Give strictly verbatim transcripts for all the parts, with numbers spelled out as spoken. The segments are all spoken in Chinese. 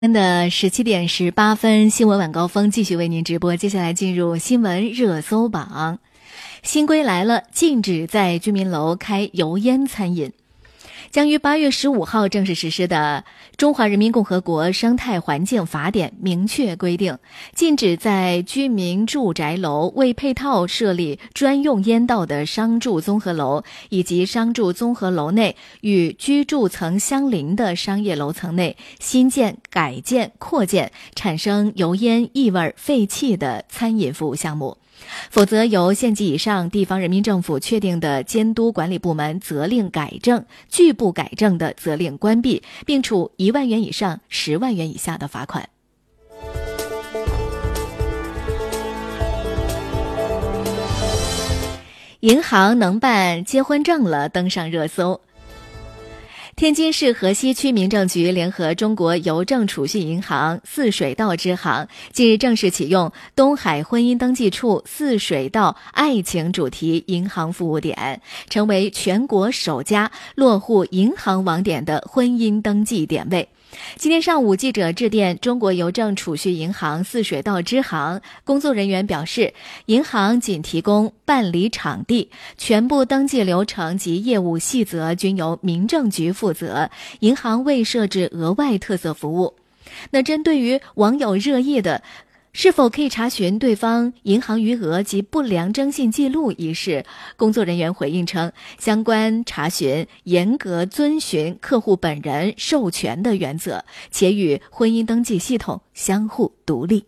的十七点十八分，新闻晚高峰继续为您直播。接下来进入新闻热搜榜。新规来了，禁止在居民楼开油烟餐饮。将于八月十五号正式实施的《中华人民共和国生态环境法典》明确规定，禁止在居民住宅楼为配套设立专用烟道的商住综合楼以及商住综合楼内与居住层相邻的商业楼层内新建、改建、扩建产生油烟、异味、废气的餐饮服务项目。否则由县级以上地方人民政府确定的监督管理部门责令改正，拒不改正的责令关闭，并处一万元以上十万元以下的罚款。银行能办结婚证了，登上热搜。天津市河西区民政局联合中国邮政储蓄银行泗水道支行近日正式启用东海婚姻登记处泗水道爱情主题银行服务点，成为全国首家落户银行网点的婚姻登记点位。今天上午，记者致电中国邮政储蓄银行泗水道支行，工作人员表示，银行仅提供办理场地，全部登记流程及业务细则均由民政局负责，银行未设置额外特色服务。那针对于网友热议的是否可以查询对方银行余额及不良征信记录一事，工作人员回应称，相关查询严格遵循客户本人授权的原则，且与婚姻登记系统相互独立。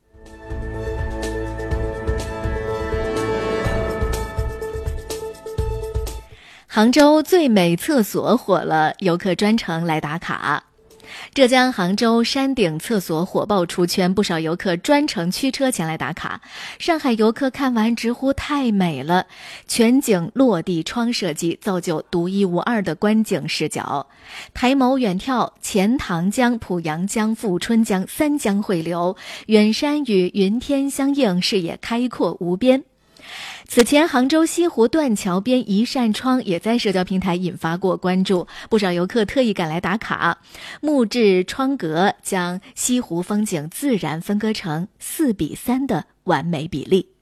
杭州最美厕所火了，游客专程来打卡。浙江杭州山顶厕所火爆出圈，不少游客专程驱车前来打卡。上海游客看完直呼太美了，全景落地窗设计造就独一无二的观景视角。抬眸远眺，钱塘江、濮阳江、富春江三江汇流，远山与云天相映，视野开阔无边。此前，杭州西湖断桥边一扇窗也在社交平台引发过关注，不少游客特意赶来打卡。木质窗格将西湖风景自然分割成四比三的完美比例。